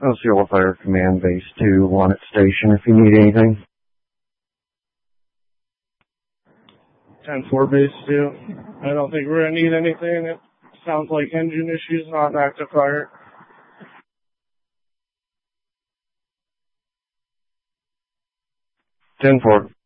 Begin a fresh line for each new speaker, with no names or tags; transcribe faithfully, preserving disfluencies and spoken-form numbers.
Osceola Fire Command Base two, one at station if you need anything.
ten four Base two. I don't think we're going to need anything. It sounds like engine issues, not an active fire.
ten four.